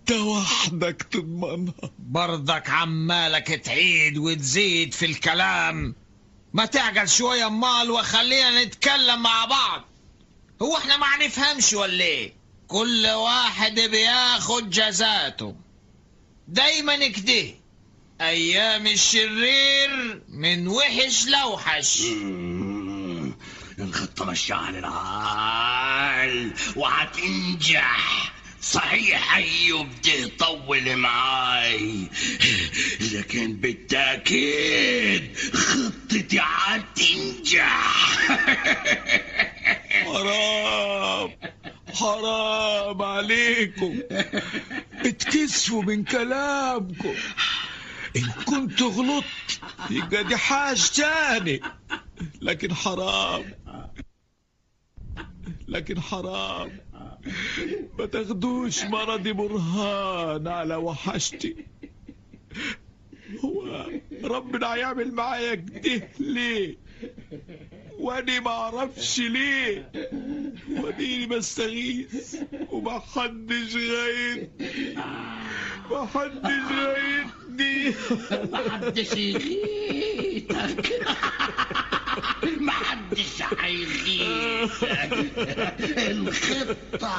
انت وحدك تضمنها. برضك عمالك تعيد وتزيد في الكلام، ما تعجل شوية امال وخلينا نتكلم مع بعض. هو احنا ما نفهمش ولا ايه؟ كل واحد بياخد جزاته دايما كده. ايام الشرير من وحش لوحش. الخطة ماشية على العال وهتنجح صحيح. ايوب ده طول معاي، لكن بالتأكيد خطتي هتنجح. حرام عليكم، اتكسفوا من كلامكم. ان كنت غلطت يبقى دي حاجة تاني، لكن حرام ما تاخدوش مرضي برهان على وحشتي. هو ربنا هيعمل معايا كده ليه؟ واني ما اعرفش ليه. وديني بستغيث ومحدش غايتني، محدش يغيتك. محدش هيغيتك. الخطة